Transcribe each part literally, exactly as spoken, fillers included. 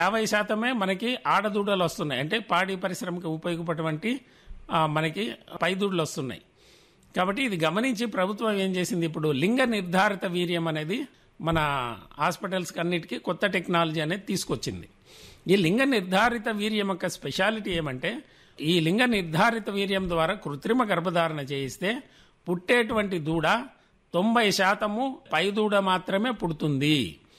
యాభై శాతమే మనకి ఆడదూడలు వస్తున్నాయి. అంటే పాడి పరిశ్రమకి ఉపయోగపడేటువంటి ఆ, మనకి పైదూడలు వస్తున్నాయి. కాబట్టి ఇది గమనించి ప్రభుత్వం ఏం చేసింది, ఇప్పుడు లింగ నిర్ధారిత వీర్యం అనేది మన హాస్పిటల్స్కి అన్నిటికీ కొత్త టెక్నాలజీ అనేది తీసుకొచ్చింది. ఈ లింగ నిర్ధారిత వీర్యం యొక్క స్పెషాలిటీ ఏమంటే, ఈ లింగ నిర్ధారిత వీర్యం ద్వారా కృత్రిమ గర్భధారణ చేయిస్తే పుట్టేటువంటి దూడ తొంభై శాతము పై దూడ మాత్రమే పుడుతుంది.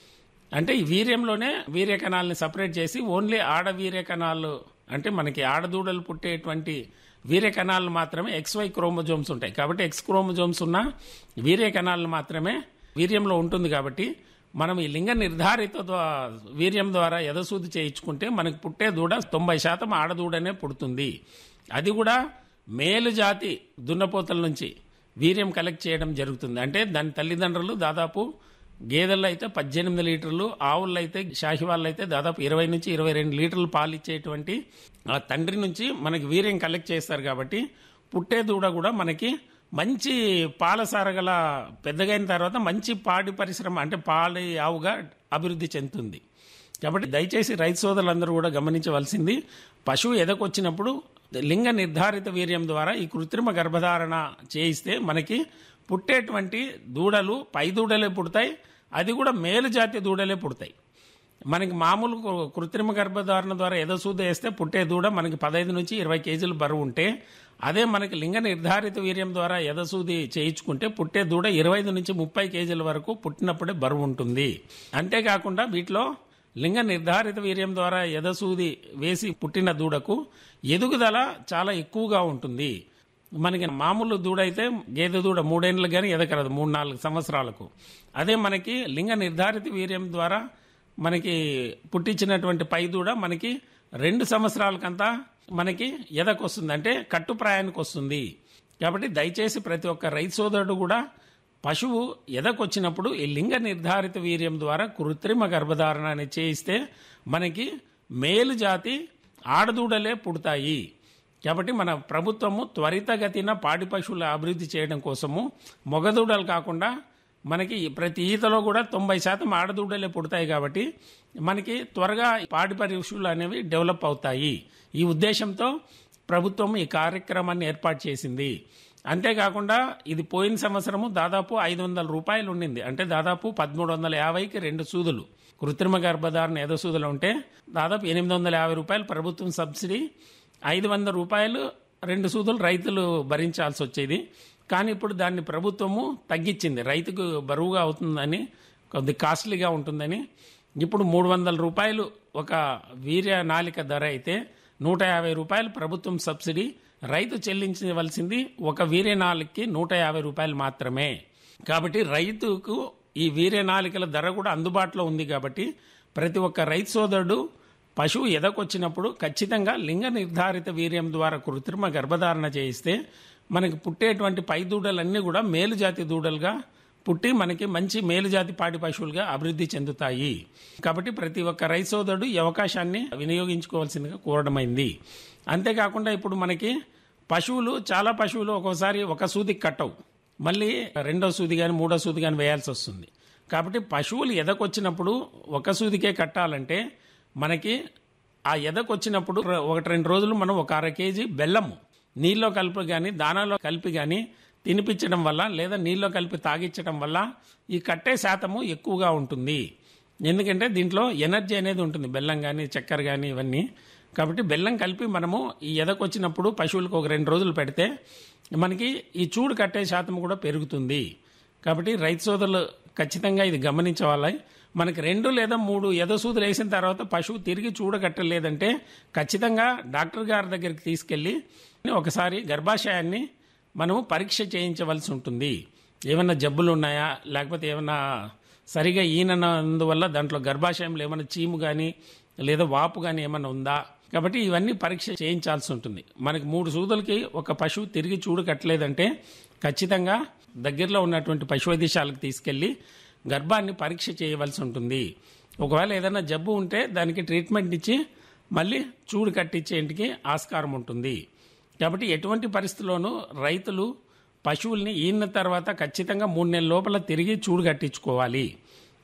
అంటే ఈ వీర్యంలోనే వీర్య కణాలని సపరేట్ చేసి ఓన్లీ ఆడ వీర్య కణాలు, అంటే మనకి ఆడదూడలు పుట్టేటువంటి వీర్య కణాలు మాత్రమే ఎక్స్వై క్రోమోజోమ్స్ ఉంటాయి. కాబట్టి ఎక్స్ క్రోమోజోమ్స్ ఉన్న వీర్య కణాలు మాత్రమే వీర్యంలో ఉంటుంది. కాబట్టి మనం ఈ లింగ నిర్ధారిత వీర్యం ద్వారా ఎదసూది చేయించుకుంటే మనకు పుట్టే దూడ తొంభై శాతం ఆడదూడనే పుడుతుంది. అది కూడా మేలు జాతి దున్నపోతల నుంచి వీర్యం కలెక్ట్ చేయడం జరుగుతుంది. అంటే దాని తల్లిదండ్రులు దాదాపు గేదెల్లో అయితే పద్దెనిమిది లీటర్లు, ఆవుల్లో అయితే షాహివాళ్ళు అయితే దాదాపు ఇరవై నుంచి ఇరవై రెండు లీటర్లు పాలు ఇచ్చేటువంటి ఆ తండ్రి నుంచి మనకి వీర్యం కలెక్ట్ చేస్తారు. కాబట్టి పుట్టే దూడ కూడా మనకి మంచి పాలసార గల పెద్దగైన తర్వాత మంచి పాడి పరిశ్రమ అంటే పాడి ఆవుగా అభివృద్ధి చెందుతుంది. కాబట్టి దయచేసి రైతు సోదరులందరూ కూడా గమనించవలసింది, పశువు ఎదకొచ్చినప్పుడు లింగ నిర్ధారిత వీర్యం ద్వారా ఈ కృత్రిమ గర్భధారణ చేయిస్తే మనకి పుట్టేటువంటి దూడలు పై దూడలే పుడతాయి. అది కూడా మేలు జాతి దూడలే పుడతాయి. మనకి మామూలు కృత్రిమ గర్భధారణ ద్వారా ఎదసూది వేస్తే పుట్టే దూడ మనకి పదహైదు నుంచి ఇరవై కేజీలు బరువు ఉంటే, అదే మనకి లింగ నిర్ధారిత వీర్యం ద్వారా ఎదసూది చేయించుకుంటే పుట్టే దూడ ఇరవై ఐదు నుంచి ముప్పై కేజీల వరకు పుట్టినప్పుడే బరువు ఉంటుంది. అంతేకాకుండా వీటిలో లింగ నిర్ధారిత వీర్యం ద్వారా ఎదసూది వేసి పుట్టిన దూడకు ఎదుగుదల చాలా ఎక్కువగా ఉంటుంది. మనకి మామూలు దూడ అయితే గేదె దూడ మూడేళ్ళు కానీ ఎదగరదు మూడు నాలుగు సంవత్సరాలకు. అదే మనకి లింగ నిర్ధారిత వీర్యం ద్వారా మనకి పుట్టించినటువంటి పై దూడ మనకి రెండు సంవత్సరాలకంతా మనకి ఎదకొస్తుంది, అంటే కట్టుప్రాయానికి వస్తుంది. కాబట్టి దయచేసి ప్రతి ఒక్క రైతు సోదరుడు కూడా పశువు ఎదకొచ్చినప్పుడు ఈ లింగ నిర్ధారిత వీర్యం ద్వారా కృత్రిమ గర్భధారణ అనేది చేయిస్తే మనకి మేలు జాతి ఆడదూడలే పుడతాయి. కాబట్టి మన ప్రభుత్వము త్వరితగతిన పాడి పశువుల అభివృద్ధి చేయడం కోసము మొగదూడలు కాకుండా మనకి ప్రతి ఈతలో కూడా తొంభై శాతం ఆడదూడలే పుడతాయి. కాబట్టి మనకి త్వరగా పాడి పశువులు అనేవి డెవలప్ అవుతాయి. ఈ ఉద్దేశంతో ప్రభుత్వం ఈ కార్యక్రమాన్ని ఏర్పాటు చేసింది. అంతేకాకుండా ఇది పోయిన సంవత్సరము దాదాపు ఐదు వందల రూపాయలు ఉండింది. అంటే దాదాపు పదమూడు వందల యాభైకి రెండు సూదులు కృత్రిమ గర్భధారణ ఎద సూదులు ఉంటే దాదాపు ఎనిమిది వందల యాభై రూపాయలు ప్రభుత్వం సబ్సిడీ, ఐదు వందల రూపాయలు రెండు సూదులు రైతులు భరించాల్సి వచ్చేది. కానీ ఇప్పుడు దాన్ని ప్రభుత్వము తగ్గించింది. రైతుకు బరువుగా అవుతుందని, కొద్ది కాస్ట్లీగా ఉంటుందని ఇప్పుడు మూడు వందల రూపాయలు ఒక వీర్య నాలిక ధర అయితే నూట యాభై రూపాయలు ప్రభుత్వం సబ్సిడీ, రైతు చెల్లించవలసింది ఒక వీర్య నాలికకి నూట యాభై రూపాయలు మాత్రమే. కాబట్టి రైతుకు ఈ వీర్య నాలికల ధర కూడా అందుబాటులో ఉంది. కాబట్టి ప్రతి ఒక్క రైతు సోదరుడు పశువు ఎదకొచ్చినప్పుడు ఖచ్చితంగా లింగ నిర్ధారిత వీర్యం ద్వారా కృత్రిమ గర్భధారణ చేయిస్తే మనకి పుట్టేటువంటి పై దూడలన్నీ కూడా మేలుజాతి దూడలుగా పుట్టి మనకి మంచి మేలుజాతి పాడి పశువులుగా అభివృద్ధి చెందుతాయి. కాబట్టి ప్రతి ఒక్క రైతు సోదరుడు ఈ అవకాశాన్ని వినియోగించుకోవాల్సిందిగా కోరడమైంది. అంతేకాకుండా ఇప్పుడు మనకి పశువులు చాలా పశువులు ఒక్కోసారి ఒక సూదికి కట్టవు, మళ్ళీ రెండో సూది కానీ మూడో సూది కానీ వేయాల్సి వస్తుంది. కాబట్టి పశువులు ఎదకొచ్చినప్పుడు ఒక సూదికే కట్టాలంటే మనకి ఆ ఎదకొచ్చినప్పుడు ఒకటి రెండు రోజులు మనం ఒక అర కేజీ బెల్లము నీళ్ళలో కలిపి కానీ దానాలో కలిపి కానీ తినిపించడం వల్ల లేదా నీళ్ళలో కలిపి తాగించడం వల్ల ఈ కట్టే శాతము ఎక్కువగా ఉంటుంది. ఎందుకంటే దీంట్లో ఎనర్జీ అనేది ఉంటుంది, బెల్లం కానీ చక్కెర కానీ ఇవన్నీ. కాబట్టి బెల్లం కలిపి మనము ఈ ఎదకొచ్చినప్పుడు పశువులకు ఒక రెండు రోజులు పెడితే మనకి ఈ చూడు కట్టే శాతం కూడా పెరుగుతుంది. కాబట్టి రైతు సోదరులు ఖచ్చితంగా ఇది గమనించవాలి. మనకి రెండు లేదా మూడు ఎదసూదులు వేసిన తర్వాత పశువు తిరిగి చూడగట్టలేదంటే ఖచ్చితంగా డాక్టర్ గారి దగ్గరికి తీసుకెళ్ళి ఒకసారి గర్భాశయాన్ని మనము పరీక్ష చేయించవలసి ఉంటుంది. ఏమైనా జబ్బులు ఉన్నాయా, లేకపోతే ఏమైనా సరిగా ఈనందువల్ల దాంట్లో గర్భాశయంలో ఏమైనా చీము కానీ లేదా వాపు కానీ ఏమైనా ఉందా. కాబట్టి ఇవన్నీ పరీక్ష చేయించాల్సి ఉంటుంది. మనకి మూడు సూదులకి ఒక పశువు తిరిగి చూడు కట్టలేదంటే ఖచ్చితంగా దగ్గరలో ఉన్నటువంటి పశు వైద్యశాలకు తీసుకెళ్లి గర్భాన్ని పరీక్ష చేయవలసి ఉంటుంది. ఒకవేళ ఏదైనా జబ్బు ఉంటే దానికి ట్రీట్మెంట్ ఇచ్చి మళ్ళీ చూడు కట్టించేందుకు ఆస్కారం ఉంటుంది. కాబట్టి ఎటువంటి పరిస్థితుల్లోనూ రైతులు పశువుల్ని ఈన తర్వాత ఖచ్చితంగా మూడు నెలల లోపల తిరిగి చూడు కట్టించుకోవాలి.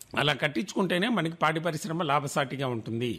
అలా కట్టించుకుంటేనే మనకి పాడి పరిశ్రమ లాభసాటిగా ఉంటుంది.